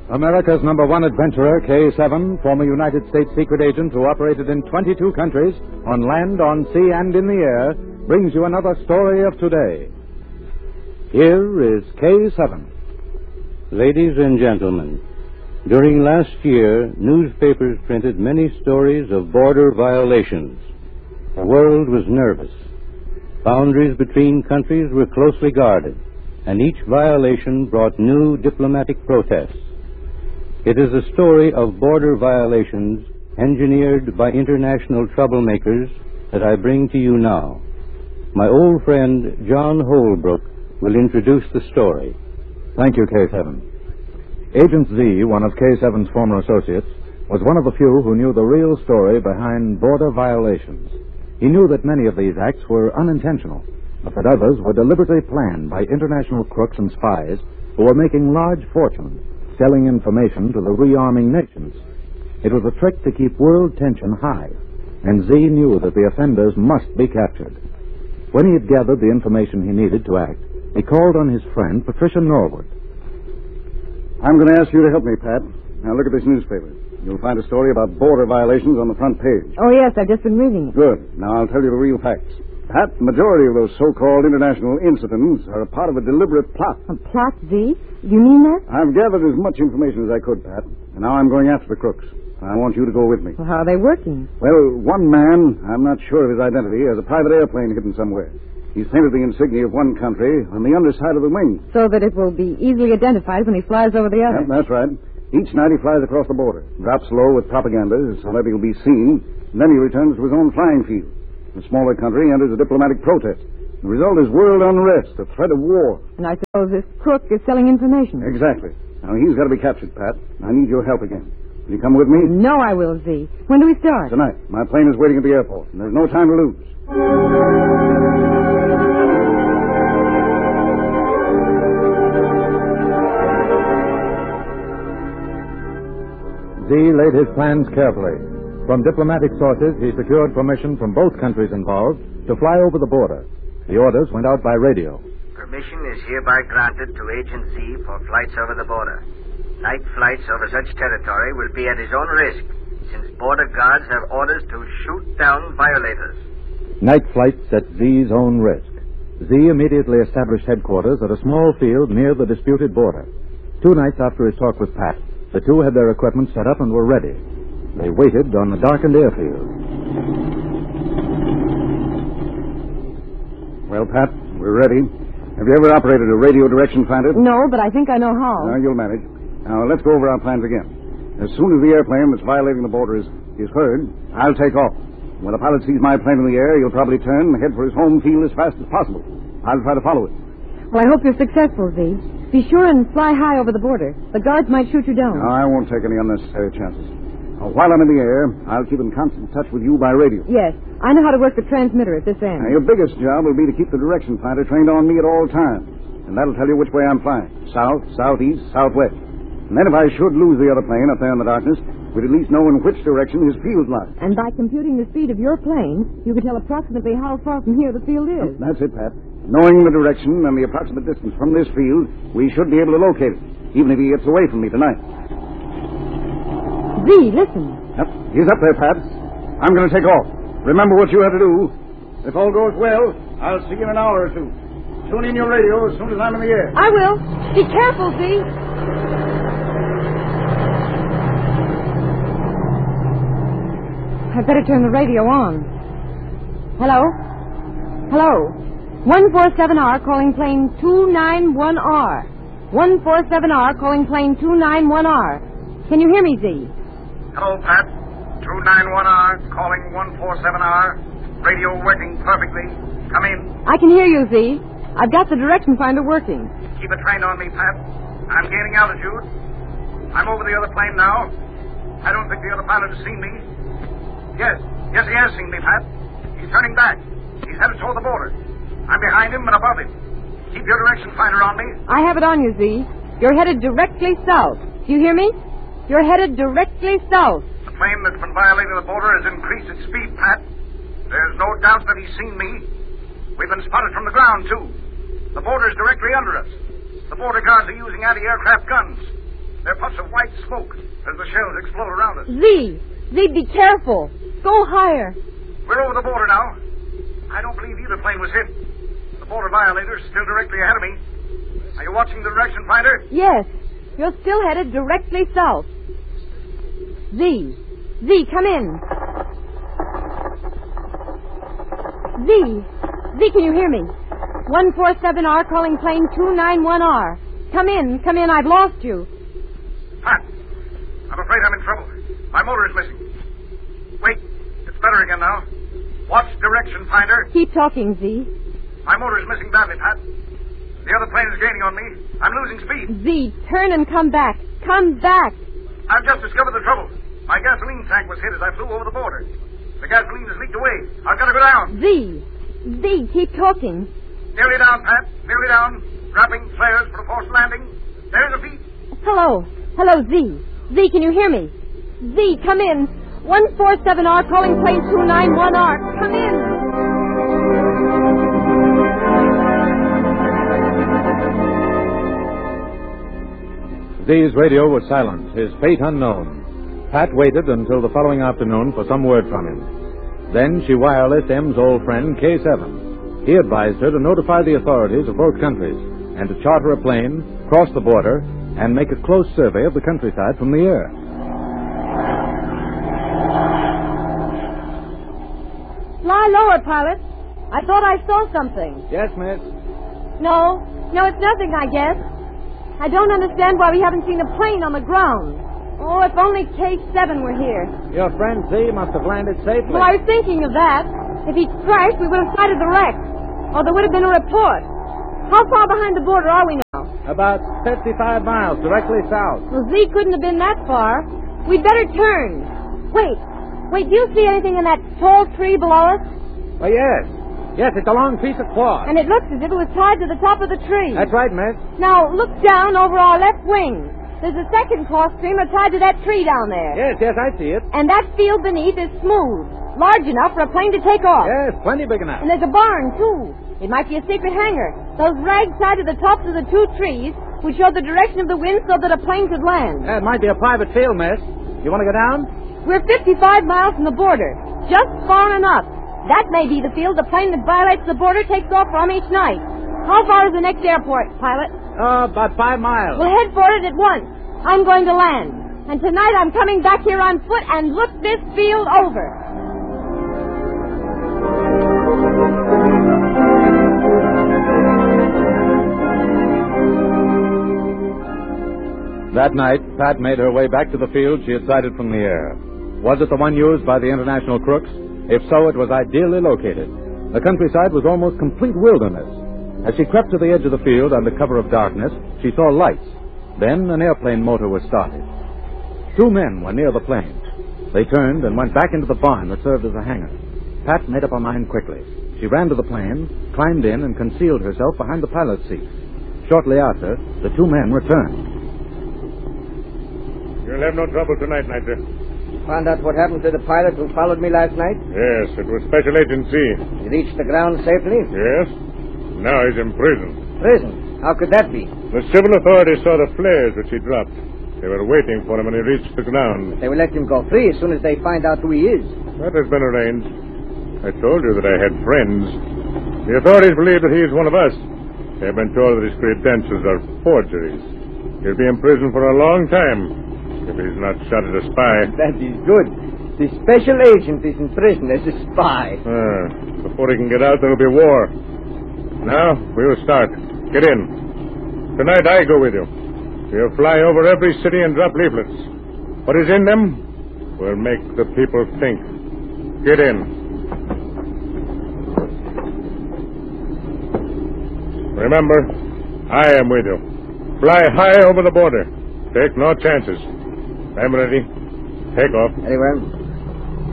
America's number one adventurer, K-7, former United States secret agent who operated in 22 countries, on land, on sea, and in the air, brings you another story of today. Here is K-7. Ladies and gentlemen, during last year, newspapers printed many stories of border violations. The world was nervous. Boundaries between countries were closely guarded, and each violation brought new diplomatic protests. It is a story of border violations engineered by international troublemakers that I bring to you now. My old friend, John Holbrook, will introduce the story. Thank you, K-7. Agent Z, one of K-7's former associates, was one of the few who knew the real story behind border violations. He knew that many of these acts were unintentional, but that others were deliberately planned by international crooks and spies who were making large fortunes selling information to the rearming nations. It was a trick to keep world tension high, and Z knew that the offenders must be captured. When he had gathered the information he needed to act, he called on his friend, Patricia Norwood. I'm going to ask you to help me, Pat. Now, look at this newspaper. You'll find a story about border violations on the front page. Oh, yes, I've just been reading it. Good. Now, I'll tell you the real facts. Pat, the majority of those so-called international incidents are a part of a deliberate plot. A plot, Z? You mean that? I've gathered as much information as I could, Pat, and now I'm going after the crooks. I want you to go with me. Well, how are they working? Well, one man, I'm not sure of his identity, has a private airplane hidden somewhere. He's painted the insignia of one country on the underside of the wing. So that it will be easily identified when he flies over the other. Yeah, that's right. Each night he flies across the border, drops low with propaganda so that he'll be seen, and then he returns to his own flying field. The smaller country enters a diplomatic protest. The result is world unrest, a threat of war. And I suppose this crook is selling information. Exactly. Now, he's got to be captured, Pat. I need your help again. Will you come with me? No, I will, Z. When do we start? Tonight. My plane is waiting at the airport, and there's no time to lose. Z laid his plans carefully. From diplomatic sources, he secured permission from both countries involved to fly over the border. The orders went out by radio. Permission is hereby granted to Agent Z for flights over the border. Night flights over such territory will be at his own risk, since border guards have orders to shoot down violators. Night flights at Z's own risk. Z immediately established headquarters at a small field near the disputed border. 2 nights after his talk with Pat, the two had their equipment set up and were ready. They waited on the darkened airfield. Well, Pat, we're ready. Have you ever operated a radio direction finder? No, but I think I know how. You'll manage. Now, let's go over our plans again. As soon as the airplane that's violating the border is heard, I'll take off. When the pilot sees my plane in the air, he'll probably turn and head for his home field as fast as possible. I'll try to follow it. Well, I hope you're successful, Z. Be sure and fly high over the border. The guards might shoot you down. No, I won't take any unnecessary chances. While I'm in the air, I'll keep in constant touch with you by radio. Yes, I know how to work the transmitter at this end. Now, your biggest job will be to keep the direction finder trained on me at all times. And that'll tell you which way I'm flying. South, southeast, southwest. And then if I should lose the other plane up there in the darkness, we'd at least know in which direction his field lies. And by computing the speed of your plane, you can tell approximately how far from here the field is. That's it, Pat. Knowing the direction and the approximate distance from this field, we should be able to locate it, even if he gets away from me tonight. Z, listen. Yep, he's up there, Pat. I'm going to take off. Remember what you have to do. If all goes well, I'll see you in an hour or two. Tune in your radio as soon as I'm in the air. I will. Be careful, Z. I'd better turn the radio on. Hello? Hello? 147R calling plane 291R. 147R calling plane 291R. Can you hear me, Z? Hello, Pat. 291R, calling 147R. Radio working perfectly. Come in. I can hear you, Z. I've got the direction finder working. Keep it trained on me, Pat. I'm gaining altitude. I'm over the other plane now. I don't think the other pilot has seen me. Yes, he has seen me, Pat. He's turning back. He's headed toward the border. I'm behind him and above him. Keep your direction finder on me. I have it on you, Z. You're headed directly south. Do you hear me? You're headed directly south. The plane that's been violating the border has increased its speed, Pat. There's no doubt that he's seen me. We've been spotted from the ground, too. The border's directly under us. The border guards are using anti-aircraft guns. They're puffs of white smoke as the shells explode around us. Z, be careful. Go higher. We're over the border now. I don't believe either plane was hit. The border violator's still directly ahead of me. Are you watching the direction finder? Yes. You're still headed directly south. Z, come in. Z, can you hear me? 147R calling plane 291R. Come in, I've lost you. Pat, I'm afraid I'm in trouble. My motor is missing. Wait, it's better again now. Watch direction finder. Keep talking, Z. My motor is missing badly, Pat. The other plane is gaining on me. I'm losing speed. Z, turn and come back. Come back. I've just discovered the trouble. My gasoline tank was hit as I flew over the border. The gasoline has leaked away. I've got to go down. Z, keep talking. Nearly down, Pat. Nearly down. Dropping flares for a forced landing. There's a feet. Hello, Z. Z, can you hear me? Z, come in. 147R calling plane 291R. Come in. Z's radio was silent, his fate unknown. Pat waited until the following afternoon for some word from him. Then she wirelessed M's old friend, K7. He advised her to notify the authorities of both countries and to charter a plane, cross the border, and make a close survey of the countryside from the air. Fly lower, pilot. I thought I saw something. Yes, miss. No, it's nothing, I guess. I don't understand why we haven't seen a plane on the ground. Oh, if only K7 were here. Your friend Z must have landed safely. Well, I was thinking of that. If he'd crashed, we would have sighted the wreck. Or there would have been a report. How far behind the border are we now? About 55 miles, directly south. Well, Z couldn't have been that far. We'd better turn. Wait, do you see anything in that tall tree below us? Oh, yes. Yes, it's a long piece of cloth. And it looks as if it was tied to the top of the tree. That's right, miss. Now, look down over our left wing. There's a second cloth streamer tied to that tree down there. Yes, I see it. And that field beneath is smooth, large enough for a plane to take off. Yes, plenty big enough. And there's a barn, too. It might be a secret hangar. Those rags tied to the tops of the two trees would show the direction of the wind so that a plane could land. It might be a private field, miss. You want to go down? We're 55 miles from the border. Just far enough. That may be the field the plane that violates the border takes off from each night. How far is the next airport, pilot? About 5 miles. We'll head for it at once. I'm going to land. And tonight I'm coming back here on foot and look this field over. That night, Pat made her way back to the field she had sighted from the air. Was it the one used by the international crooks? If so, it was ideally located. The countryside was almost complete wilderness. As she crept to the edge of the field under cover of darkness, she saw lights. Then an airplane motor was started. 2 men were near the plane. They turned and went back into the barn that served as a hangar. Pat made up her mind quickly. She ran to the plane, climbed in, and concealed herself behind the pilot's seat. Shortly after, the 2 men returned. You'll have no trouble tonight, Nitro. Found out what happened to the pilot who followed me last night? Yes, it was Special Agent Z. He reached the ground safely? Yes. Now he's in prison. Prison? How could that be? The civil authorities saw the flares which he dropped. They were waiting for him when he reached the ground. They will let him go free as soon as they find out who he is. That has been arranged. I told you that I had friends. The authorities believe that he is one of us. They have been told that his credentials are forgeries. He'll be in prison for a long time if he's not shot as a spy. That is good. The special agent is in prison as a spy. Before he can get out, there'll be war. Now, we'll start. Get in. Tonight, I go with you. We'll fly over every city and drop leaflets. What is in them will make the people think. Get in. Remember, I am with you. Fly high over the border. Take no chances. I'm ready. Take off. Very well.